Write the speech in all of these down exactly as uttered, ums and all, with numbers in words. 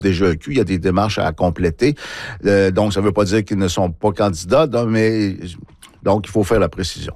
D G E Q, il y a des démarches à compléter. Euh, donc, ça ne veut pas dire qu'ils ne sont pas candidats, donc, mais donc il faut faire la précision.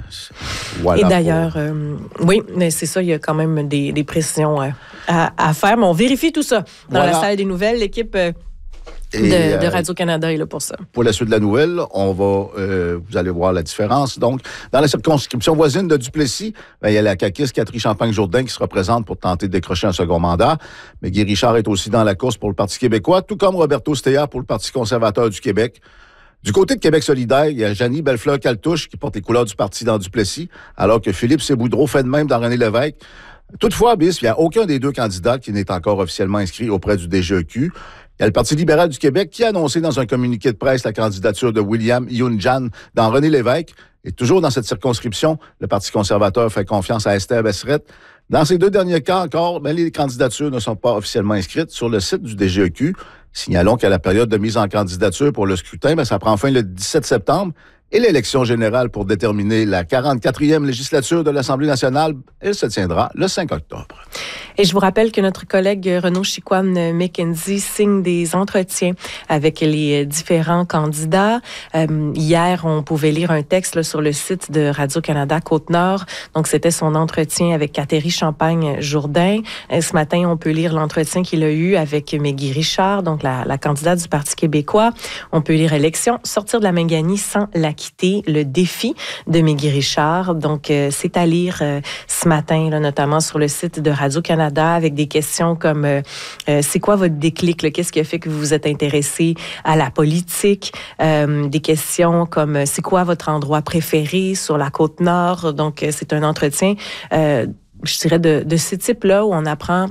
Voilà. Et d'ailleurs, pour... euh, oui, mais c'est ça, il y a quand même des, des précisions à, à, à faire, mais on vérifie tout ça dans voilà. la salle des nouvelles. L'équipe euh, de, euh, de Radio-Canada est là pour ça. Pour la suite de la nouvelle, on va, euh, vous allez voir la différence. Donc, dans la circonscription voisine de Duplessis, ben, il y a la caquiste Catherine Champagne-Jourdain qui se représente pour tenter de décrocher un second mandat. Mais Guy Richard est aussi dans la course pour le Parti québécois, tout comme Roberto Stea pour le Parti conservateur du Québec. Du côté de Québec solidaire, il y a Janie Bellefleur-Caltouche qui porte les couleurs du parti dans Duplessis, alors que Philippe Séboudreau fait de même dans René Lévesque. Toutefois, bis, il n'y a aucun des deux candidats qui n'est encore officiellement inscrit auprès du D G E Q. Il y a le Parti libéral du Québec qui a annoncé dans un communiqué de presse la candidature de William Youn-Jan dans René Lévesque. Et toujours dans cette circonscription, le Parti conservateur fait confiance à Esther Besserette. Dans ces deux derniers cas encore, ben, les candidatures ne sont pas officiellement inscrites sur le site du D G E Q. Signalons qu'à la période de mise en candidature pour le scrutin, ben, ça prend fin le dix-sept septembre. Et l'élection générale pour déterminer la quarante-quatrième législature de l'Assemblée nationale, elle se tiendra le cinq octobre. Et je vous rappelle que notre collègue Renaud Chicoine-McKenzie signe des entretiens avec les différents candidats. Euh, hier, on pouvait lire un texte là, sur le site de Radio-Canada Côte-Nord. Donc, c'était son entretien avec Catherine Champagne-Jourdain. Et ce matin, on peut lire l'entretien qu'il a eu avec Guy Richard, donc la, la candidate du Parti québécois. On peut lire élection, sortir de la Mangani sans la quitter, le défi de Guy Richard. Donc, euh, c'est à lire euh, ce matin, là, notamment sur le site de Radio-Canada, avec des questions comme euh, euh, c'est quoi votre déclic? Là? Qu'est-ce qui a fait que vous vous êtes intéressé à la politique? Euh, des questions comme c'est quoi votre endroit préféré sur la Côte-Nord? Donc, euh, c'est un entretien, euh, je dirais, de, de ce type-là où on apprend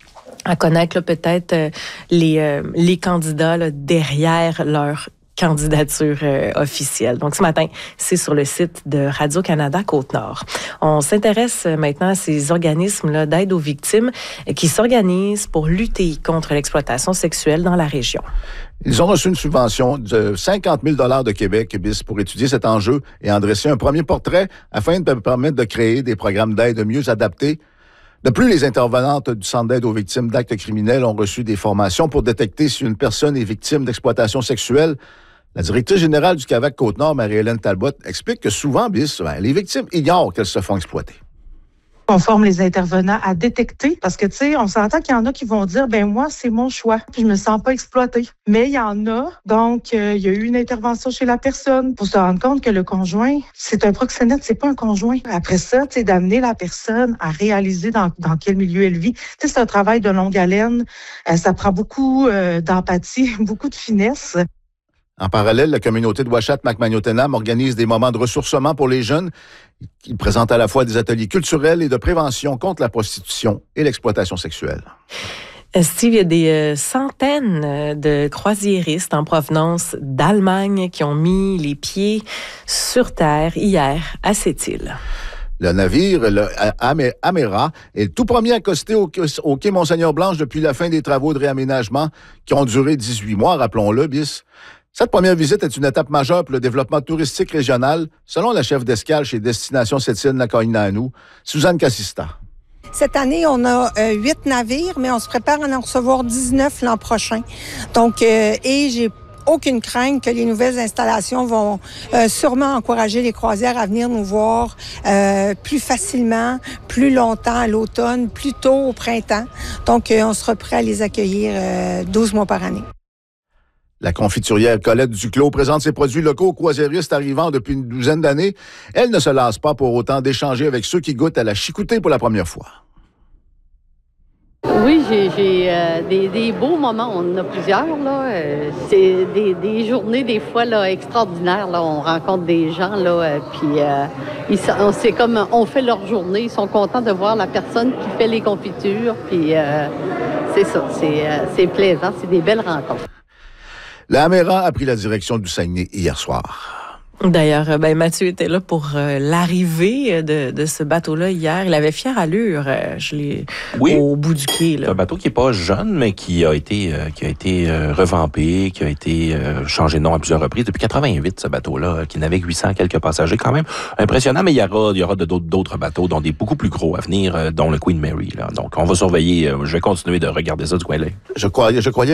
à connaître là, peut-être euh, les, euh, les candidats là, derrière leur candidature euh, officielle. Donc, ce matin, c'est sur le site de Radio-Canada Côte-Nord. On s'intéresse maintenant à ces organismes-là d'aide aux victimes qui s'organisent pour lutter contre l'exploitation sexuelle dans la région. Ils ont reçu une subvention de cinquante mille dollars de Québec bis pour étudier cet enjeu et en dresser un premier portrait afin de permettre de créer des programmes d'aide mieux adaptés. De plus, les intervenantes du Centre d'aide aux victimes d'actes criminels ont reçu des formations pour détecter si une personne est victime d'exploitation sexuelle. La directrice générale du C A V A C Côte-Nord, Marie-Hélène Talbot, explique que souvent, bis, ben, les victimes ignorent qu'elles se font exploiter. On forme les intervenants à détecter parce que, tu sais, on s'entend qu'il y en a qui vont dire, ben moi, c'est mon choix, puis je me sens pas exploitée. Mais il y en a, donc, euh, il y a eu une intervention chez la personne pour se rendre compte que le conjoint, c'est un proxénète, c'est pas un conjoint. Après ça, tu sais, d'amener la personne à réaliser dans, dans quel milieu elle vit. Tu sais, c'est un travail de longue haleine. Euh, ça prend beaucoup euh, d'empathie, beaucoup de finesse. En parallèle, la communauté de Ouachat-Macmagnotenam organise des moments de ressourcement pour les jeunes. Ils présentent à la fois des ateliers culturels et de prévention contre la prostitution et l'exploitation sexuelle. Steve, il y a des euh, centaines de croisiéristes en provenance d'Allemagne qui ont mis les pieds sur terre hier à cette île. Le navire, le Améra, est le tout premier accosté au, au quai Monseigneur-Blanche depuis la fin des travaux de réaménagement qui ont duré dix-huit mois, rappelons-le, bis. Cette première visite est une étape majeure pour le développement touristique régional, selon la chef d'escale chez Destination Sept-Îles-Nacoinanou, Suzanne Cassista. Cette année, on a euh, huit navires, mais on se prépare à en recevoir dix-neuf l'an prochain. Donc, euh, et j'ai aucune crainte que les nouvelles installations vont euh, sûrement encourager les croisières à venir nous voir euh, plus facilement, plus longtemps à l'automne, plus tôt au printemps. Donc, euh, on sera prêt à les accueillir euh, douze mois par année. La confiturière Colette Duclos présente ses produits locaux aux croisiéristes arrivant depuis une douzaine d'années. Elle ne se lasse pas pour autant d'échanger avec ceux qui goûtent à la chicoutée pour la première fois. Oui, j'ai, j'ai euh, des, des beaux moments. On en a plusieurs, là. Euh, c'est des, des journées, des fois, là, extraordinaires, là. On rencontre des gens, là, euh, puis euh, ils, c'est comme on fait leur journée. Ils sont contents de voir la personne qui fait les confitures, puis euh, c'est ça. C'est, euh, c'est plaisant. C'est des belles rencontres. La Améra a pris la direction du Saguenay hier soir. D'ailleurs, ben, Mathieu était là pour euh, l'arrivée de, de ce bateau-là hier. Il avait fière allure, euh, je l'ai oui. au bout du quai. Là. C'est un bateau qui est pas jeune, mais qui a été euh, qui a été euh, revampé, qui a été euh, changé de nom à plusieurs reprises. Depuis quatre-vingt-huit, ce bateau-là, qui n'avait que huit cents quelques passagers, quand même impressionnant. Mais il y aura il y aura de d'autres, d'autres bateaux, dont des beaucoup plus gros à venir, euh, dont le Queen Mary. Là. Donc, on va surveiller. Euh, je vais continuer de regarder ça du coin là. Je croyais, je croyais